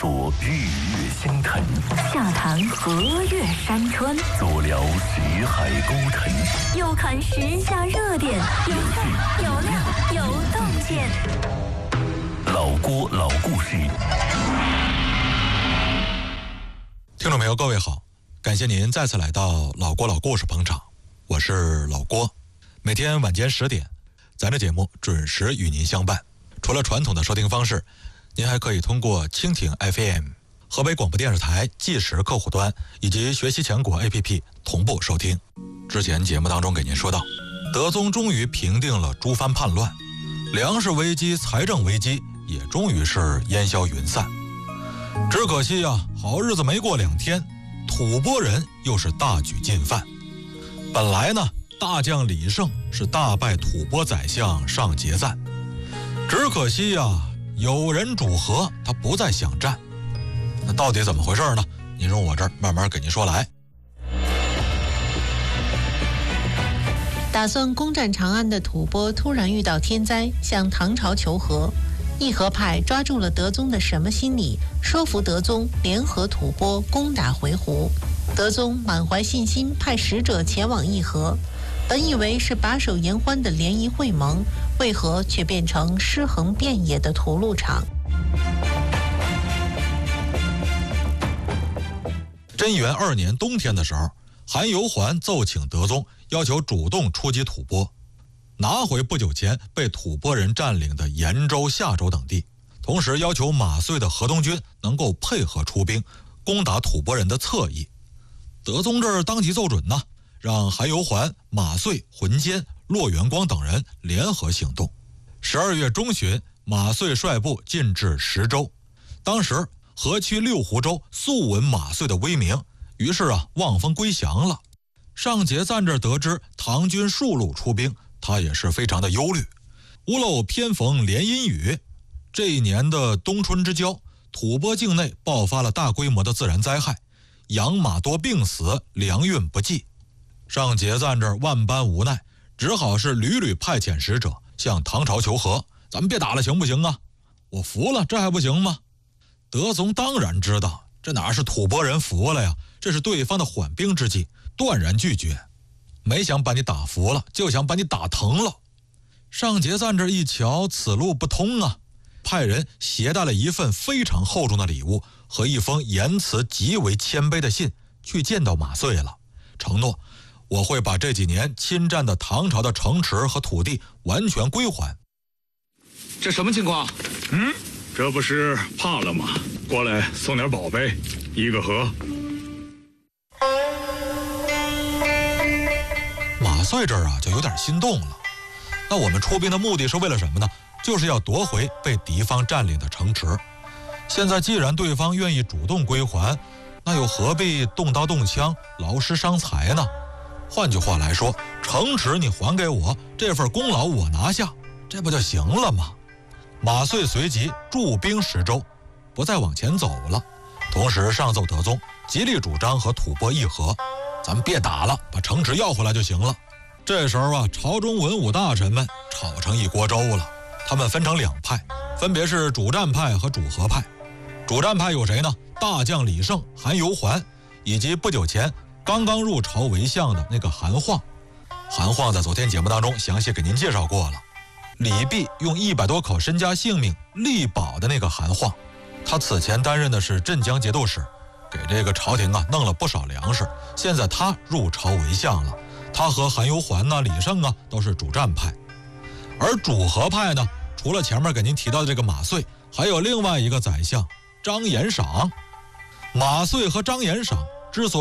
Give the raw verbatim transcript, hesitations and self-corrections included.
说日月星辰， 下谈河岳山川， 左聊识海沟腾， 右看时下热点，有趣有料有洞见。 老郭老故事。 听众朋友，各位好，感谢您再次来到老郭老故事捧场，我是老郭。每天晚间十点，咱这节目准时与您相伴。除了传统的收听方式，您还可以通过蜻蜓 F M、河北广播电视台计时客户端以及学习强国 A P P 同步收听。之前节目当中给您说到，德宗终于平定了诸藩叛乱，粮食危机、财政危机也终于是烟消云散。只可惜啊，好日子没过两天，吐蕃人又是大举进犯。本来呢，大将李胜是大败吐蕃宰相上节赞，只可惜啊，有人主和，他不再想战。那到底怎么回事呢？您容我这儿慢慢给您说来。 打算攻占长安的吐蕃突然遇到天灾，向唐朝求和。义和派抓住了德宗的什么心理，说服德宗联合吐蕃攻打回鹘。德宗满怀信心，派使者前往议和。本以为是把守言欢的联谊会盟，为何却变成尸横遍野的屠戮场？ 贞元二年冬天的时候，韩由环奏请德宗，要求主动出击吐蕃，拿回不久前被吐蕃人占领的延州、夏州等地，同时要求马遂的河东军能够配合出兵，攻打吐蕃人的侧翼。德宗这儿当即奏准呢，让韩由环、马遂、浑坚、骆元光等人联合行动。十二月中旬，马遂率部进至石州。当时河曲六湖州素闻马遂的威名，于是啊望风归降了。上节赞这得知唐军数路出兵，他也是非常的忧虑。屋漏偏逢连阴雨，这一年的冬春之交，吐蕃境内爆发了大规模的自然灾害，养马多病死，粮运不济。上节赞这万般无奈，只好是屡屡派遣使者向唐朝求和，咱们别打了行不行啊？我服了，这还不行吗？德宗当然知道这哪是吐蕃人服了呀，这是对方的缓兵之计，断然拒绝。没想把你打服了，就想把你打疼了。上节赞这一瞧此路不通啊，派人携带了一份非常厚重的礼物和一封言辞极为谦卑的信去见到马遂了，承诺我会把这几年侵占的唐朝的城池和土地完全归还。 这什么情况？ 嗯，这不是怕了吗？过来送点宝贝，一个盒。 马遂这儿啊就有点心动了。那我们出兵的目的是为了什么呢？就是要夺回被敌方占领的城池。现在既然对方愿意主动归还，那又何必动刀动枪，劳师伤财呢？换句话来说，城池你还给我，这份功劳我拿下，这不就行了吗？马遂随即驻兵石州，不再往前走了，同时上奏德宗，极力主张和吐蕃议和，咱们别打了，把城池要回来就行了。这时候啊，朝中文武大臣们吵成一锅粥了，他们分成两派，分别是主战派和主和派。主战派有谁呢？大将李胜、韩由环，以及不久前刚刚入朝为相的那个韩晃。韩晃在昨天节目当中详细给您介绍过了，李泌用一百多口身家性命力保的那个韩晃，他此前担任的是镇江节度使，给这个朝廷啊弄了不少粮食，现在他入朝为相了，他和韩由环呢、李胜啊都是主战派。而主和派呢，除了前面给您提到的这个马遂，还有另外一个宰相张延赏。马遂和张延赏之所以